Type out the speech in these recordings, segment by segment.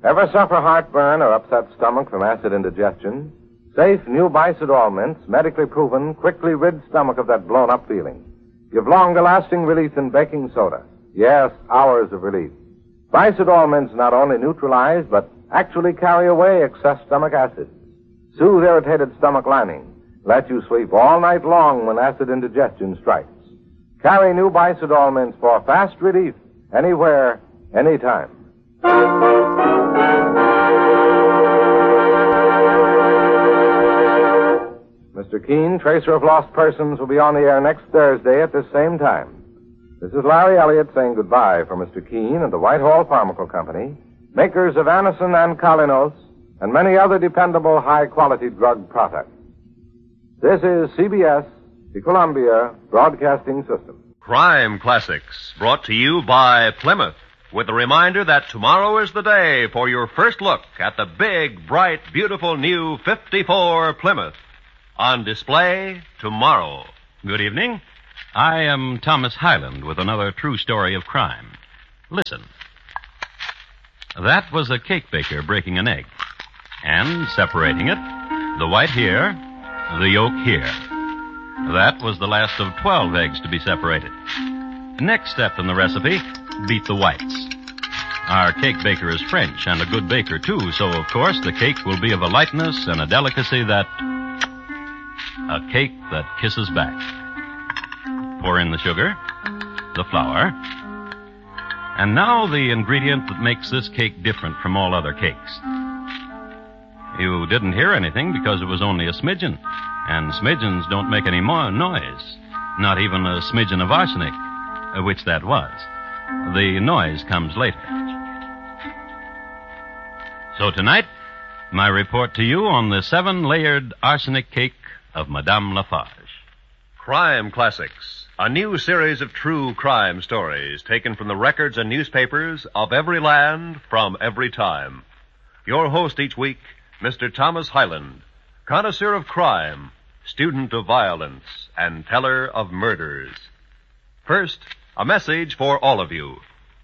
Ever suffer heartburn or upset stomach from acid indigestion? Safe new Bisodol mints, medically proven, quickly rid stomach of that blown-up feeling. Give longer-lasting relief than baking soda. Yes, hours of relief. Bisodol mints not only neutralize, but actually carry away excess stomach acid. Soothe irritated stomach lining. Let you sleep all night long when acid indigestion strikes. Carry new Bisodol mints for fast relief, anywhere, anytime. Mr. Keene, Tracer of Lost Persons, will be on the air next Thursday at this same time. This is Larry Elliott saying goodbye for Mr. Keene and the Whitehall Pharmaceutical Company, makers of Anacin and Colinos and many other dependable high-quality drug products. This is CBS, the Columbia Broadcasting System. Crime Classics, brought to you by Plymouth, with a reminder that tomorrow is the day for your first look at the big, bright, beautiful new 54 Plymouth. On display tomorrow. Good evening. I am Thomas Hyland with another true story of crime. Listen. That was a cake baker breaking an egg and separating it, the white here, the yolk here. That was the last of 12 eggs to be separated. Next step in the recipe, beat the whites. Our cake baker is French and a good baker, too, so, of course, the cake will be of a lightness and a delicacy that... A cake that kisses back. Pour in the sugar, the flour, and now the ingredient that makes this cake different from all other cakes. You didn't hear anything because it was only a smidgen, and smidgens don't make any more noise, not even a smidgen of arsenic, which that was. The noise comes later. So tonight, my report to you on the 7-layered arsenic cake of Madame Lafarge. Crime Classics, a new series of true crime stories taken from the records and newspapers of every land from every time. Your host each week, Mr. Thomas Hyland, connoisseur of crime, student of violence, and teller of murders. First, a message for all of you.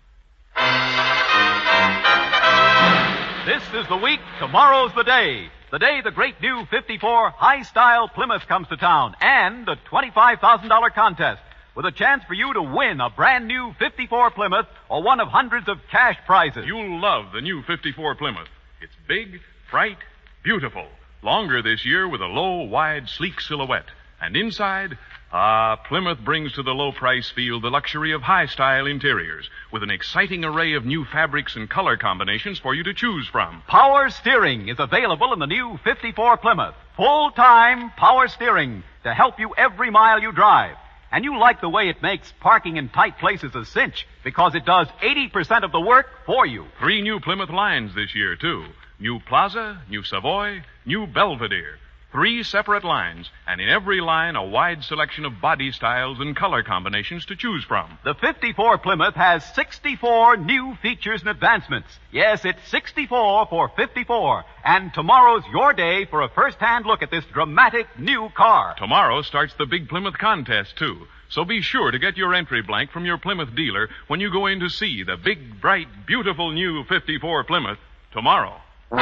This is the week, tomorrow's the day. The day the great new 54 high-style Plymouth comes to town, and a $25,000 contest with a chance for you to win a brand new 54 Plymouth or one of hundreds of cash prizes. You'll love the new 54 Plymouth. It's big, bright, beautiful. Longer this year with a low, wide, sleek silhouette. And inside, Plymouth brings to the low-price field the luxury of high-style interiors with an exciting array of new fabrics and color combinations for you to choose from. Power steering is available in the new 54 Plymouth. Full-time power steering to help you every mile you drive. And you like the way it makes parking in tight places a cinch because it does 80% of the work for you. 3 new Plymouth lines this year, too. New Plaza, New Savoy, New Belvedere. 3 separate lines, and in every line a wide selection of body styles and color combinations to choose from. The 54 Plymouth has 64 new features and advancements. Yes, it's 64 for 54. And tomorrow's your day for a first-hand look at this dramatic new car. Tomorrow starts the Big Plymouth contest, too. So be sure to get your entry blank from your Plymouth dealer when you go in to see the big, bright, beautiful new 54 Plymouth tomorrow.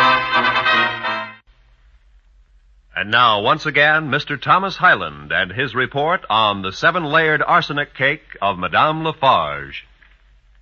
And now, once again, Mr. Thomas Hyland and his report on the 7-layered arsenic cake of Madame Lafarge.